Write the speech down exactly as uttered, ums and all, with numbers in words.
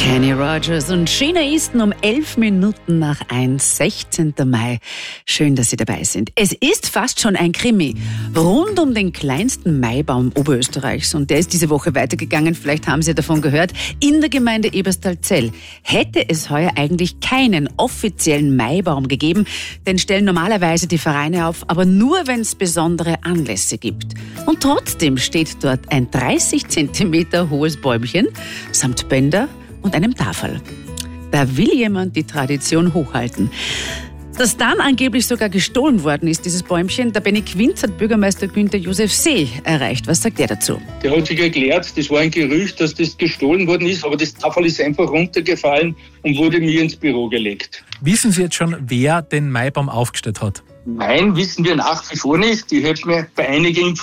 Kenny Rogers und Sheena Easton um elf Minuten nach eins, sechzehnten Mai. Schön, dass Sie dabei sind. Es ist fast schon ein Krimi rund um den kleinsten Maibaum Oberösterreichs. Und der ist diese Woche weitergegangen, vielleicht haben Sie davon gehört, in der Gemeinde Eberstalzell. Hätte es heuer eigentlich keinen offiziellen Maibaum gegeben, den stellen normalerweise die Vereine auf, aber nur, wenn es besondere Anlässe gibt. Und trotzdem steht dort ein dreißig Zentimeter hohes Bäumchen samt Bänder und einem Tafel. Da will jemand die Tradition hochhalten. Dass dann angeblich sogar gestohlen worden ist, dieses Bäumchen, der Benny Quinz hat Bürgermeister Günther Josef See erreicht. Was sagt er dazu? Der hat sich erklärt, das war ein Gerücht, dass das gestohlen worden ist, aber das Tafel ist einfach runtergefallen und wurde mir ins Büro gelegt. Wissen Sie jetzt schon, wer den Maibaum aufgestellt hat? Nein, wissen wir nach wie vor nicht. Ich habe mir bei einigen